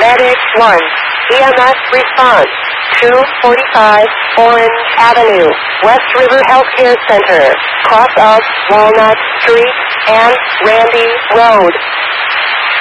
Medic 1. EMS response. 245 Orange Avenue, West River Healthcare Center, cross of Walnut Street and Randy Road.